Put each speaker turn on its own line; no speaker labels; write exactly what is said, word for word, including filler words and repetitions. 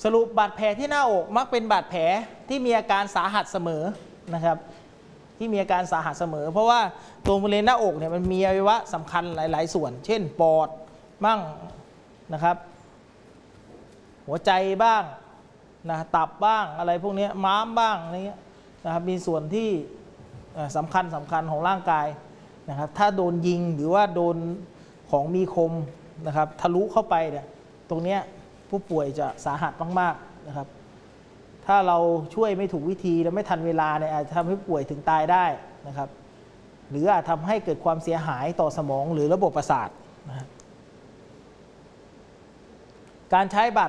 สรุปบาดแผลที่หน้าอกมักเป็นบาดแผลที่มีอาการสาหัสเสมอนะครับที่มีอาการสาหัสเสมอเพราะว่าตรงบริเวณหน้าอกเนี่ยมันมีอวัยวะสำคัญหลายๆส่วนเช่นปอดบ้างนะครับหัวใจบ้างนะตับบ้างอะไรพวกนี้ม้ามบ้างอะไรเงี้ยนะครับมีส่วนที่สำคัญสำคัญของร่างกายนะครับถ้าโดนยิงหรือว่าโดนของมีคมนะครับทะลุเข้าไปเนี่ยตรงเนี้ยผู้ป่วยจะสาหัสมากๆนะครับถ้าเราช่วยไม่ถูกวิธีและไม่ทันเวลาเนี่ยอาจจะทำให้ป่วยถึงตายได้นะครับหรืออาจทำให้เกิดความเสียหายต่อสมองหรือระบบประสาทนะครับการใช้บาด